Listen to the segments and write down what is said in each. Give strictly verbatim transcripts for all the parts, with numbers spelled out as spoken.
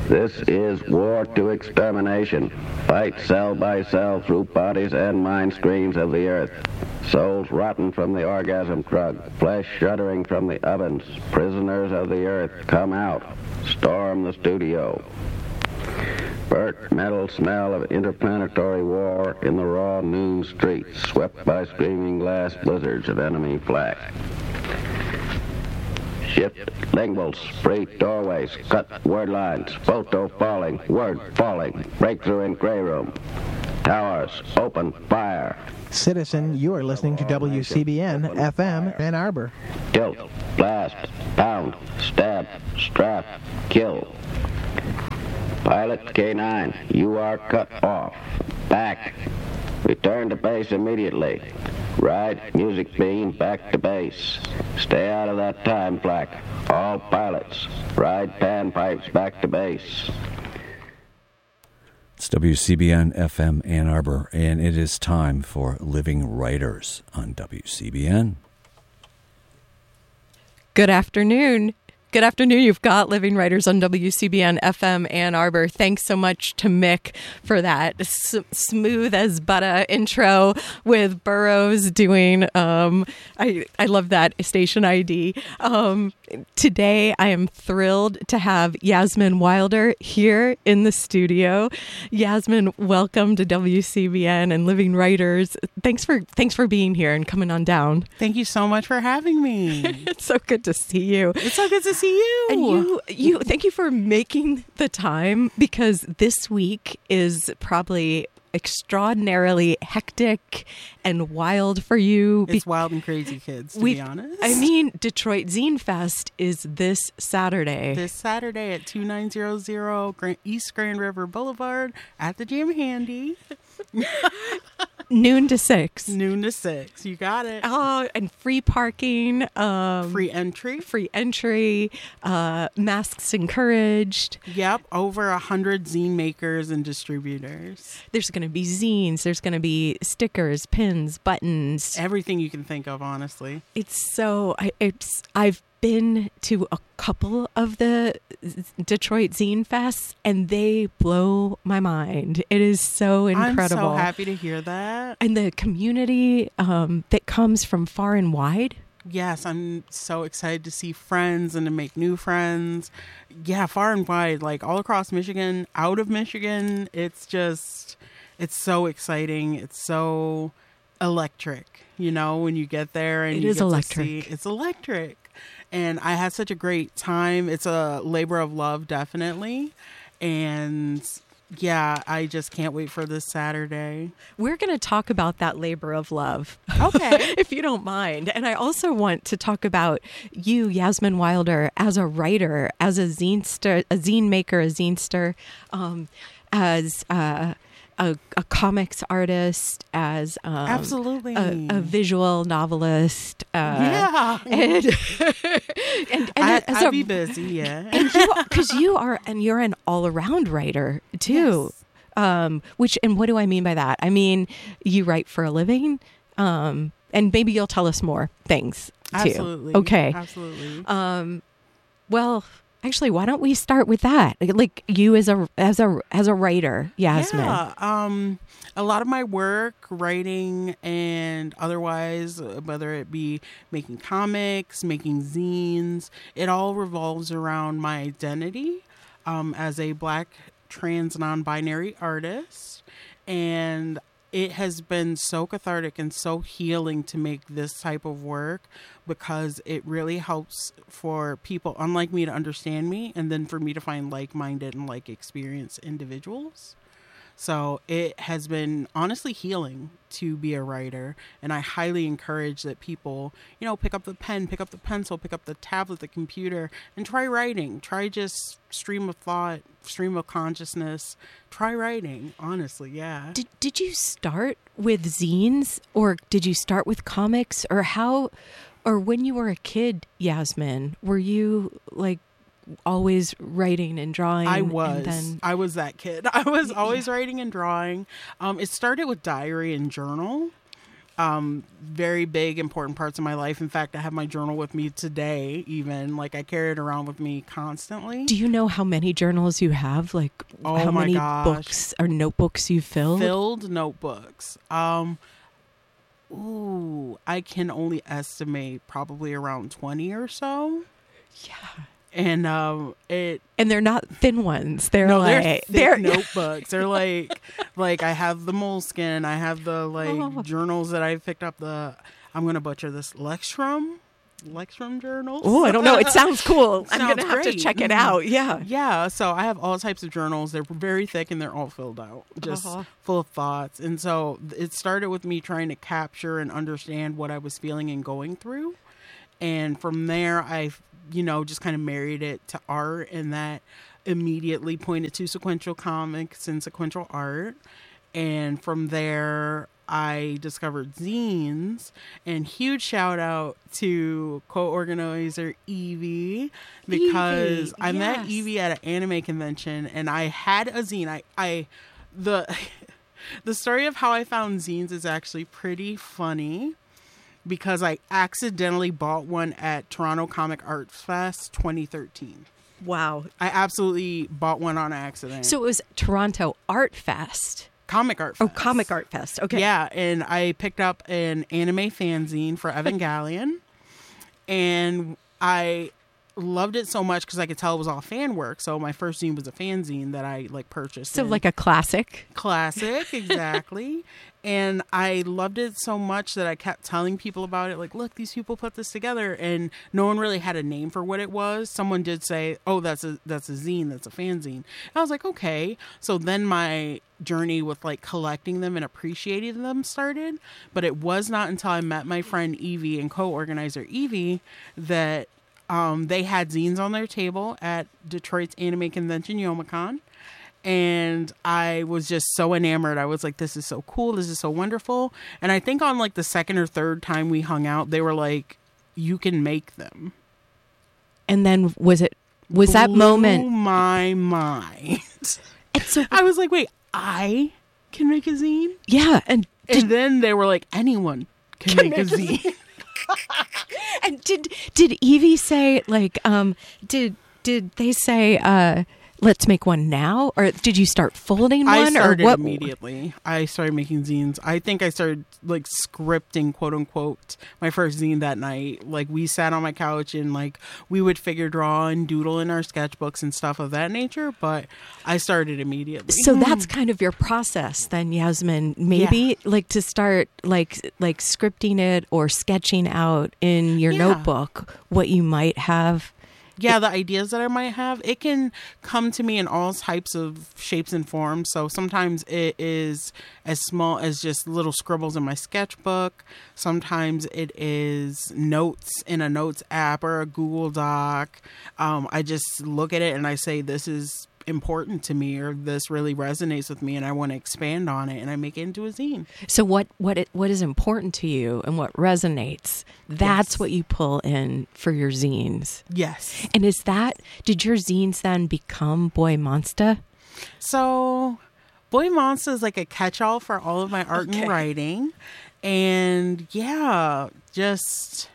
This is war to extermination. Fight cell by cell through bodies and mind streams of the earth. Souls rotten from the orgasm drug, flesh shuddering from the ovens. Prisoners of the earth, come out. Storm the studio. Burnt metal smell of interplanetary war in the raw noon streets, swept by screaming glass blizzards of enemy flak. Shift linguals, spray doorways, cut word lines, photo falling, word falling, breakthrough in gray room. Towers, open fire. Citizen, you are listening to W C B N F M Ann Arbor. Tilt, blast, pound, stab, strap, kill. Pilot K nine, you are cut off. Back. Return to base immediately. Ride music beam back to base. Stay out of that time flak. All pilots, ride panpipes back to base. It's W C B N F M Ann Arbor, and it is time for Living Writers on W C B N. Good afternoon. Good afternoon. You've got Living Writers on W C B N F M Ann Arbor. Thanks so much to Mick for that S- smooth as butter intro with Burroughs doing, um, I, I love that station I D. Um, today, I am thrilled to have Yasmin Wilder here in the studio. Yasmin, welcome to W C B N and Living Writers. Thanks for, thanks for being here and coming on down. Thank you so much for having me. It's so good to see you. It's so good to see you. And you, you, thank you for making the time, because this week is probably extraordinarily hectic and wild for you. It's wild and crazy, kids, to we, be honest. I mean, Detroit Zine Fest is this Saturday. This Saturday at two nine zero zero Grand, East Grand River Boulevard at the Jam Handy. Noon to six. Noon to six. You got it. Oh, and free parking. Um, free entry. Free entry. Uh, masks encouraged. Yep. Over a hundred zine makers and distributors. There's going to be zines. There's going to be stickers, pins, buttons. Everything you can think of, honestly. It's so, I, it's, I've been to a couple of the Detroit Zine Fests, and they blow my mind. It is so incredible. I'm so happy to hear that. And the community um, that comes from far and wide. Yes, I'm so excited to see friends and to make new friends. Yeah, far and wide, like all across Michigan, out of Michigan. It's just, it's so exciting. It's so electric, you know, when you get there and it you is get electric. To see, it's electric. And I had such a great time. It's a labor of love, definitely. And yeah, I just can't wait for this Saturday. We're going to talk about that labor of love. Okay. If you don't mind. And I also want to talk about you, Yasmin Wilder, as a writer, as a zinester, a zine maker, a zinester, um, as uh, a, a comics artist, as um, absolutely a, a visual novelist. Uh, yeah. And, and, and I, as I'd a, be busy, yeah. Because you, you are, and you're an all-around writer, too. Yes. Um, which, and what do I mean by that? I mean, you write for a living, um, and maybe you'll tell us more things, too. Absolutely. Okay. Absolutely. Um, well... Actually, why don't we start with that? Like you as a as a as a writer, Yasmin. Yeah, um, a lot of my work, writing and otherwise, whether it be making comics, making zines, it all revolves around my identity um, as a Black trans non-binary artist, and it has been so cathartic and so healing to make this type of work, because it really helps for people unlike me to understand me, and then for me to find like-minded and like-experienced individuals. So it has been honestly healing to be a writer, and I highly encourage that people, you know, pick up the pen, pick up the pencil, pick up the tablet, the computer, and try writing. Try just stream of thought, stream of consciousness. Try writing, honestly, yeah. Did Did you start with zines, or did you start with comics, or how, or when you were a kid, Yasmin, were you like always writing and drawing? I was. And then... I was that kid. I was always writing and drawing. Um, it started with diary and journal. um, very big, important parts of my life. In fact, I have my journal with me today, even. Like, I carry it around with me constantly. Do you know how many journals you have? Like, Oh how my many gosh. books or notebooks you filled? Filled notebooks. Um, ooh, I can only estimate probably around twenty or so. Yeah. And um, it And they're not thin ones. They're no, like they're thick notebooks. They're like like I have the moleskin. I have the like Oh. journals that I picked up. The I'm gonna butcher this Lexstrom, Lexstrom journals. Oh, I don't know. It sounds cool. I'm Sounds gonna have great. to check it out. Yeah. Yeah, so I have all types of journals. They're very thick and they're all filled out, just Uh-huh. full of thoughts. And so it started with me trying to capture and understand what I was feeling and going through. And from there, I, you know, just kind of married it to art, and that immediately pointed to sequential comics and sequential art. And from there, I discovered zines, and huge shout out to co-organizer Evie, because Evie, I met yes. Evie at an anime convention, and I had a zine. I, I the the story of how I found zines is actually pretty funny, because I accidentally bought one at Toronto Comic Arts Fest twenty thirteen. Wow. I absolutely bought one on accident. So it was Toronto Art Fest. Comic Art Oh, Fest. Comic Art Fest. Okay. Yeah, and I picked up an anime fanzine for Evangelion, and I loved it so much because I could tell it was all fan work. So my first zine was a fanzine that I like purchased. So in. like a classic. Classic, exactly. And I loved it so much that I kept telling people about it. Like, look, these people put this together, and no one really had a name for what it was. Someone did say, "Oh, that's a that's a zine, that's a fanzine." And I was like, okay. So then my journey with like collecting them and appreciating them started. But it was not until I met my friend Evie and co-organizer Evie that um, they had zines on their table at Detroit's anime convention, Youmacon. And I was just so enamored. I was like, this is so cool. This is so wonderful. And I think on like the second or third time we hung out, they were like, you can make them. And then was it was that Blew moment? my mind. And so I was like, wait, I can make a zine? yeah, and And then they were like, anyone can, make, a zine. and did did Evie say like um did did they say uh let's make one now, or did you start folding one, I started or what? immediately. I started making zines. I think I started like scripting, quote unquote, my first zine that night. Like we sat on my couch and like we would figure draw and doodle in our sketchbooks and stuff of that nature. But I started immediately. So that's kind of your process then, Yasmin. Maybe Yeah. like to start like like scripting it or sketching out in your Yeah. notebook what you might have. Yeah, the ideas that I might have, it can come to me in all types of shapes and forms. So sometimes it is as small as just little scribbles in my sketchbook. Sometimes it is notes in a notes app or a Google Doc. Um, I just look at it and I say, this is important to me, or this really resonates with me and I want to expand on it, and I make it into a zine. So what what it, what is important to you and what resonates, that's Yes. what you pull in for your zines. Yes. And is that, did your zines then become Boy Monster? So Boy Monster is like a catch-all for all of my art Okay. and writing. And yeah, just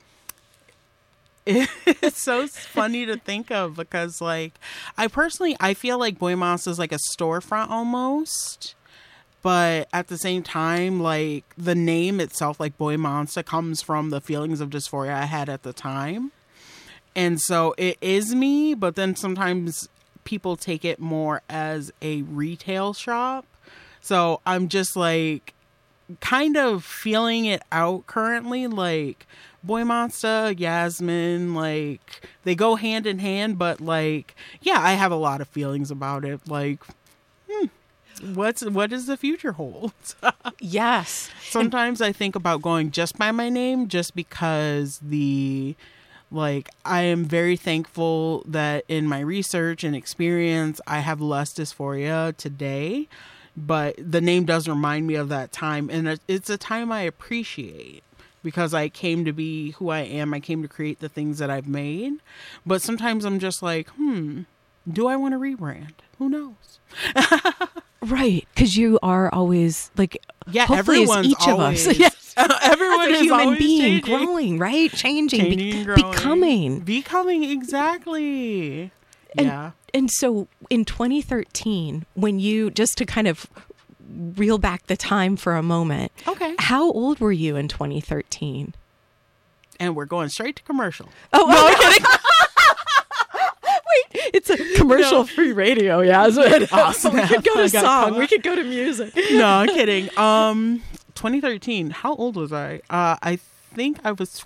it's so funny to think of, because like I personally I feel like Boy Monster is like a storefront almost, but at the same time, like the name itself, like Boy Monster, comes from the feelings of dysphoria I had at the time. And so it is me, but then sometimes people take it more as a retail shop. So I'm just like kind of feeling it out currently, like Boy Monster, Yasmin, like they go hand in hand, but like, yeah, I have a lot of feelings about it. Like, hmm, what's, what does the future hold? Yes. Sometimes I think about going just by my name, just because the, like, I am very thankful that in my research and experience, I have less dysphoria today, but the name does remind me of that time. And it's a time I appreciate, because I came to be who I am. I came to create the things that I've made. But sometimes I'm just like, hmm, do I want to rebrand? Who knows? Right. Because you are always like, Yeah, hopefully as everyone's each always, of us. Yes. Everyone As a is human always being, changing. growing, right? Changing, be- Changing, growing. becoming. Becoming, exactly. And, yeah. And so in twenty thirteen, when you, just to kind of reel back the time for a moment, Okay. how old were you in twenty thirteen? And we're going straight to commercial. Oh, no, I'm kidding. Wait, it's a commercial-free radio, Yasmin. Awesome. We could go I to got song. caught. We could go to music. No, I'm kidding. Um, twenty thirteen. How old was I? Uh, I think I was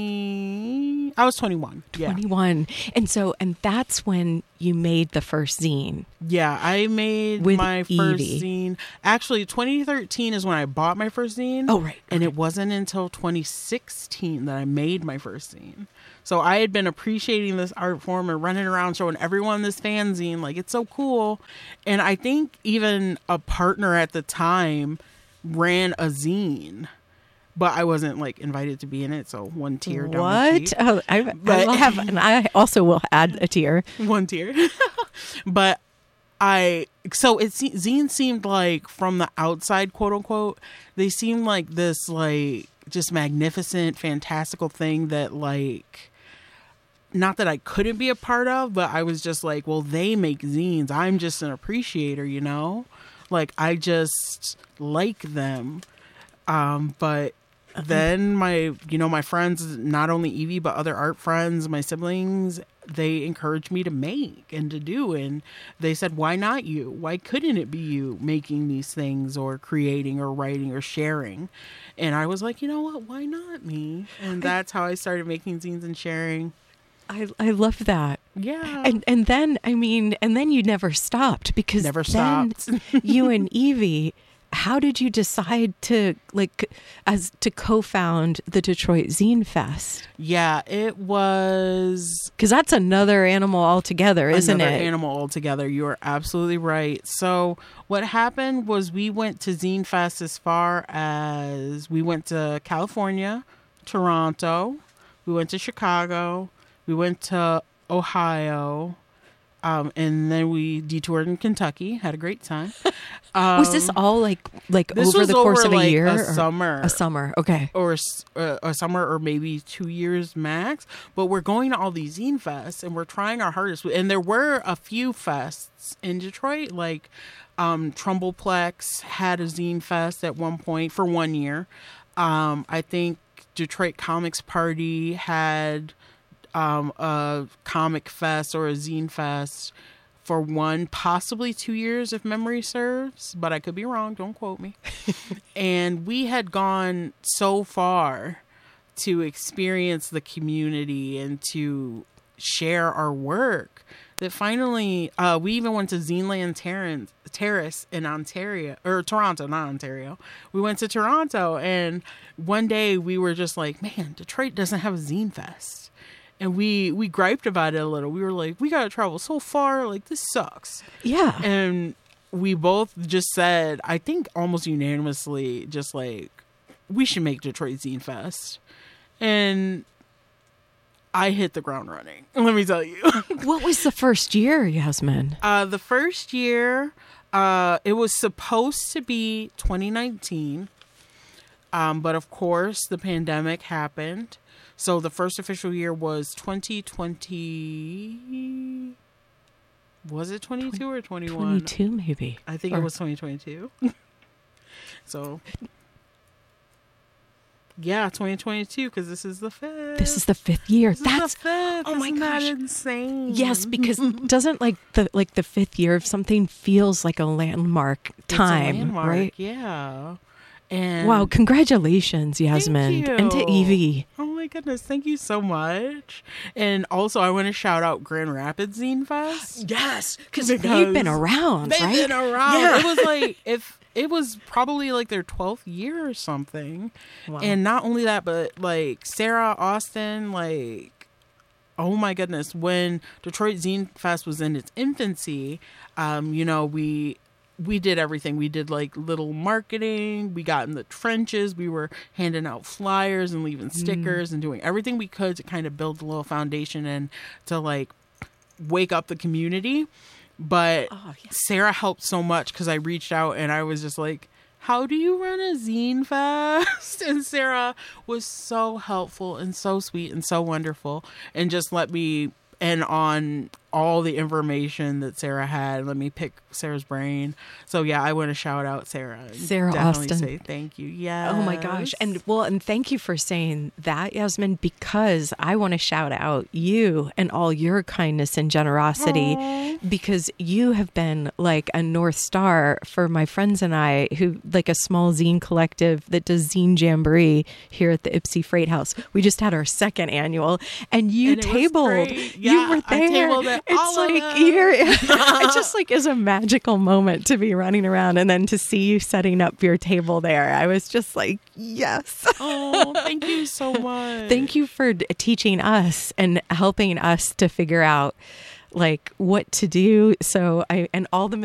twenty. I was twenty-one. Yeah. twenty-one. And so, and that's when you made the first zine. Yeah, I made With my first Evie. zine. Actually, twenty thirteen is when I bought my first zine. Oh, right. And it wasn't until twenty sixteen that I made my first zine. So I had been appreciating this art form and running around showing everyone this fanzine. Like, it's so cool. And I think even a partner at the time ran a zine. But I wasn't, like, invited to be in it, so one tear down my What? cheek. Oh, I, I But- have, and I also will add a tear. One tear. But I, so it se- zine seemed like, from the outside, quote unquote, they seemed like this, like, just magnificent, fantastical thing that, like, not that I couldn't be a part of, but I was just like, well, they make zines. I'm just an appreciator, you know? Like, I just like them. Um, but then my, you know, my friends, not only Evie, but other art friends, my siblings, they encouraged me to make and to do. And they said, why not you? Why couldn't it be you making these things or creating or writing or sharing? And I was like, you know what? Why not me? And that's how I started making zines and sharing. I, I love that. Yeah. And and then, I mean, and then you never stopped because Never then stopped. you and Evie, how did you decide to, like, as to co-found the Detroit Zine Fest? Yeah, it was Because that's another animal altogether, isn't another it? animal altogether. You are absolutely right. So what happened was we went to Zine Fest as far as we went to California, Toronto, we went to Chicago, we went to Ohio, um, and then we detoured in Kentucky. Had a great time. Um, Was this all like like this over was the course over, of a like, year? a or- summer. A summer. Okay. or s- uh, a summer or maybe two years max. But we're going to all these zine fests and we're trying our hardest. And there were a few fests in Detroit, like um, Trumbleplex had a zine fest at one point for one year. Um, I think Detroit Comics Party had um, a comic fest or a zine fest for one, possibly two years if memory serves, but I could be wrong. Don't quote me. And we had gone so far to experience the community and to share our work that finally uh, we even went to Zineland Terrace, Terrace in Ontario, or Toronto, not Ontario. We went to Toronto, and one day we were just like, man, Detroit doesn't have a zine fest. And we, we griped about it a little. We were like, we got to travel so far. Like, this sucks. Yeah. And we both just said, I think almost unanimously, just like, we should make Detroit Zine Fest. And I hit the ground running. Let me tell you. What was the first year, Yasmin? uh, the first year, uh, it was supposed to be twenty nineteen. Um, but of course, the pandemic happened. So the first official year was twenty twenty. Was it twenty-two or twenty-one? twenty-two, maybe. I think Or- it was twenty twenty-two. So, yeah, twenty twenty-two, because this is the fifth. This is the fifth year. This is That's the fifth. oh my Isn't that gosh. insane? yes, because doesn't like the like the fifth year of something feels like a landmark It's a time, landmark, right? Yeah. And Wow! Congratulations, Yasmin, you. and to Evie. Oh my goodness, thank you so much. And also, I want to shout out Grand Rapids Zine Fest. Yes, because Because they've been around, They've right? been around. Yeah. It was like if it was probably like their twelfth year or something. Wow. And not only that, but like Sarah Austin, like, oh my goodness, when Detroit Zine Fest was in its infancy, um, you know, we we did everything. We did like little marketing. We got in the trenches. We were handing out flyers and leaving stickers and doing everything we could to kind of build a little foundation and to like wake up the community. But Oh, yeah. Sarah helped so much because I reached out and I was just like, how do you run a zine fest? And Sarah was so helpful and so sweet and so wonderful, and just let me and on all the information that Sarah had. Let me pick Sarah's brain. So yeah, I want to shout out Sarah. and Sarah definitely Austin. Say thank you. Yeah. Oh my gosh. And well, and thank you for saying that, Yasmin, because I want to shout out you and all your kindness and generosity. Aww. Because you have been like a North Star for my friends and I, who like a small zine collective that does Zine Jamboree here at the Ypsi Freight House. We just had our second annual, and you And it was tabled. great. You Yeah, were I there. tabled at It's all of like them. you're. It just like is a magical moment to be running around, and then to see you setting up your table there. I was just like, yes. Oh, thank you so much. Thank you for d- teaching us and helping us to figure out like what to do. So I and all the